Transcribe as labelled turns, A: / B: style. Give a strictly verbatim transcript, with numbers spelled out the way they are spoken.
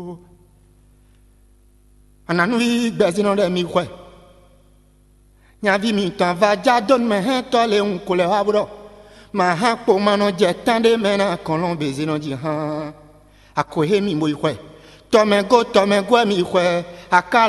A: Ananui bezino de mi kwe. Nyavi mi tan va jadon me hen tole un kole abro. Ma ha po mano jetande mena kolon bezino di ha. Akohe mi mo kwe. Tome go tome gwe mi kwe. Akala